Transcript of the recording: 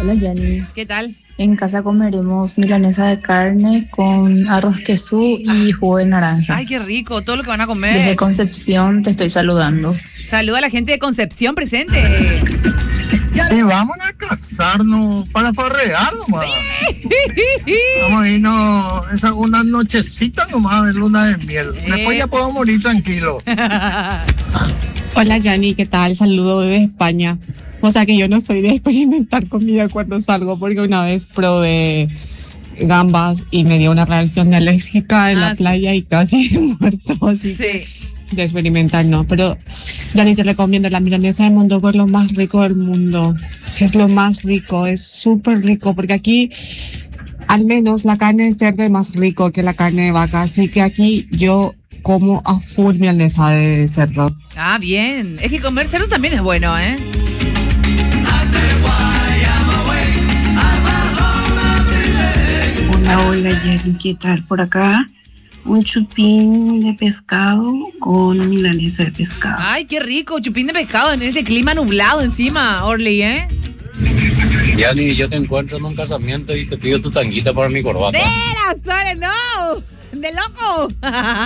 Hola Jenny, ¿Qué tal? en casa comeremos milanesa de carne con arroz queso y jugo de naranja. Ay, qué rico, todo lo que van a Desde comer. Concepción te estoy saludando. Saluda a la gente de Concepción presente. Y vamos a casarnos para farrear nomás. Vamos a irnos esa una nochecita nomás de luna de miel. Después ya puedo morir tranquilo. Hola Yani, ¿qué tal? Saludo desde España. O sea que yo no soy de experimentar comida cuando salgo porque una vez probé gambas y me dio una reacción alérgica en la playa y casi he muerto. Así que de experimentar no, pero Yani te recomiendo la milanesa de mondongo, es lo más rico del mundo. Es lo más rico, es súper rico porque aquí al menos la carne de cerdo es más rico que la carne de vaca, así que aquí yo como a full milanesa de cerdo. Ah, bien. Es que comer cerdo también es bueno, ¿eh? Hola Jenny, ¿qué tal? Por acá un chupín de pescado con milanesa de pescado. Ay, qué rico, chupín de pescado en ese clima nublado encima, Orly, ¿eh? Yani, yo te encuentro en un casamiento y te pido tu tanguita para mi corbata. ¡De la Sole, no! ¡De loco!